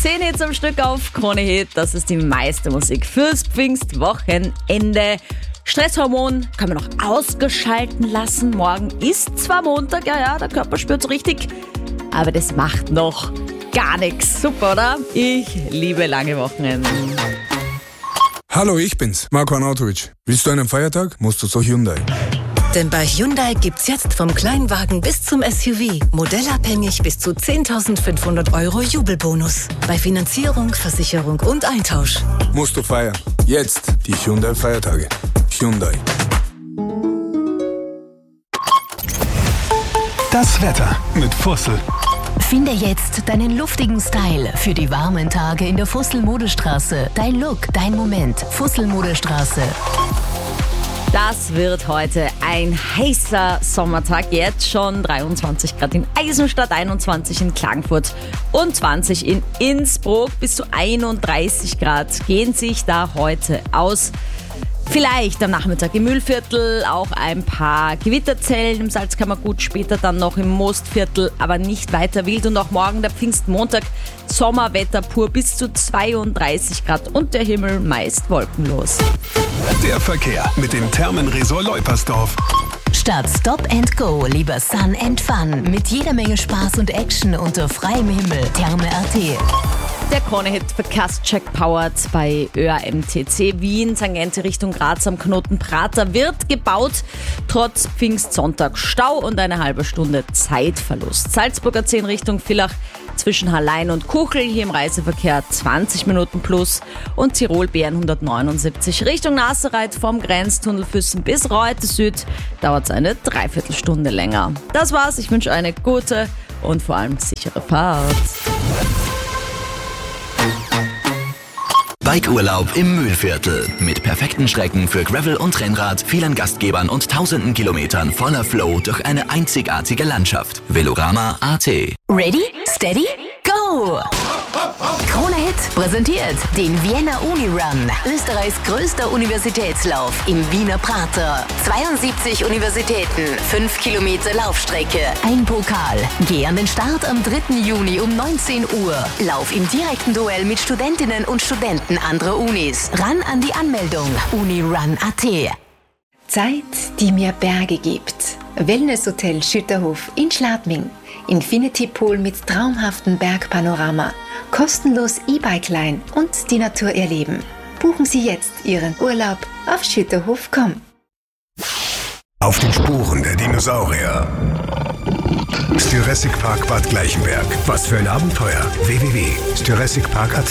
10 Hits am Stück auf Krone Hit. Das ist die meiste Musik fürs Pfingstwochenende. Stresshormon kann man noch ausgeschalten lassen. Morgen ist zwar Montag, ja, der Körper spürt so richtig, aber das macht noch gar nichts. Super, oder? Ich liebe lange Wochenenden. Hallo, ich bin's, Marco Arnautovic. Willst du einen Feiertag? Musst du zu Hyundai. Denn bei Hyundai gibt's jetzt vom Kleinwagen bis zum SUV modellabhängig bis zu 10.500 € Jubelbonus. Bei Finanzierung, Versicherung und Eintausch. Musst du feiern. Jetzt die Hyundai-Feiertage. Hyundai. Das Wetter mit Fussel. Finde jetzt deinen luftigen Style für die warmen Tage in der Fussel-Modestraße. Dein Look, dein Moment. Fussel-Modestraße. Das wird heute ein heißer Sommertag. Jetzt schon 23 Grad in Eisenstadt, 21 in Klagenfurt und 20 in Innsbruck. Bis zu 31 Grad gehen sich da heute aus. Vielleicht am Nachmittag im Mühlviertel, auch ein paar Gewitterzellen im Salzkammergut, später dann noch im Mostviertel, aber nicht weiter wild. Und auch morgen, der Pfingstmontag, Sommerwetter pur bis zu 32 Grad und der Himmel meist wolkenlos. Der Verkehr mit dem Thermenresort Leupersdorf. Statt Stop and Go lieber Sun and Fun mit jeder Menge Spaß und Action unter freiem Himmel. Therme.at. Der Krone-Hit-Verkehrscheck powered bei ÖAMTC Wien, Tangente Richtung Graz am Knoten Prater wird gebaut, trotz Pfingstsonntag Stau und eine halbe Stunde Zeitverlust. Salzburger 10 Richtung Villach zwischen Hallein und Kuchel, hier im Reiseverkehr 20 Minuten plus und Tirol-Bären 179 Richtung Nassereit vom Grenztunnel Füssen bis Reute Süd dauert es eine Dreiviertelstunde länger. Das war's, ich wünsche eine gute und vor allem sichere Fahrt. Bikeurlaub im Mühlviertel. Mit perfekten Strecken für Gravel und Rennrad, vielen Gastgebern und tausenden Kilometern voller Flow durch eine einzigartige Landschaft. Velorama.at. Ready, steady, go! Krone Hit präsentiert den Vienna Uni Run, Österreichs größter Universitätslauf im Wiener Prater. 72 Universitäten, 5 Kilometer Laufstrecke, ein Pokal. Geh an den Start am 3. Juni um 19 Uhr. Lauf im direkten Duell mit Studentinnen und Studenten anderer Unis. Ran an die Anmeldung. Unirun.at. Zeit, die mir Berge gibt. Wellnesshotel Schütterhof in Schladming. Infinity Pool mit traumhaftem Bergpanorama. Kostenlos E-Bike-Line und die Natur erleben. Buchen Sie jetzt Ihren Urlaub auf schütterhof.com. Auf den Spuren der Dinosaurier. Jurassic Park Bad Gleichenberg. Was für ein Abenteuer. www.jurassicpark.at.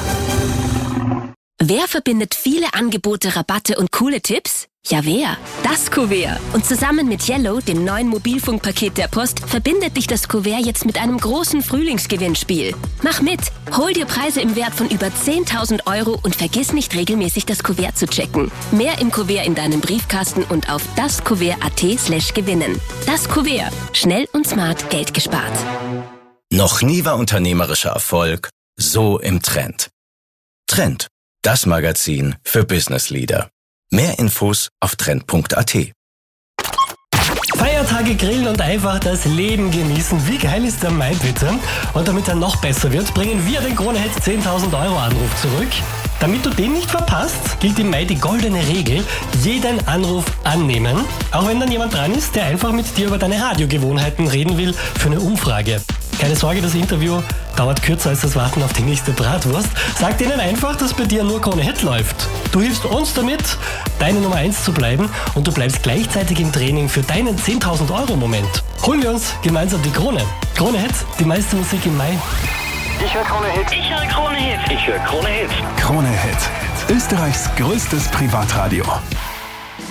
Wer verbindet viele Angebote, Rabatte und coole Tipps? Ja, wer? Das Kuvert. Und zusammen mit Yellow, dem neuen Mobilfunkpaket der Post, verbindet dich das Kuvert jetzt mit einem großen Frühlingsgewinnspiel. Mach mit! Hol dir Preise im Wert von über 10.000 € und vergiss nicht regelmäßig das Kuvert zu checken. Mehr im Kuvert in deinem Briefkasten und auf daskuvert.at/gewinnen. Das Kuvert. Schnell und smart Geld gespart. Noch nie war unternehmerischer Erfolg so im Trend. Trend. Das Magazin für Business Leader. Mehr Infos auf trend.at. Feiertage grillen und einfach das Leben genießen. Wie geil ist der Mai bitte? Und damit er noch besser wird, bringen wir den Krone Hit 10.000 € Anruf zurück. Damit du den nicht verpasst, gilt im Mai die goldene Regel: jeden Anruf annehmen. Auch wenn dann jemand dran ist, der einfach mit dir über deine Radiogewohnheiten reden will für eine Umfrage. Keine Sorge, das Interview dauert kürzer als das Warten auf die nächste Bratwurst. Sag denen einfach, dass bei dir nur Krone Hit läuft. Du hilfst uns damit, deine Nummer 1 zu bleiben und du bleibst gleichzeitig im Training für deinen 10.000 € Moment. Holen wir uns gemeinsam die Krone. Krone Hit, die meiste Musik im Mai. Ich höre Krone Hit. Ich höre Krone Hit. Ich höre Krone Hit. Krone Hit. Österreichs größtes Privatradio.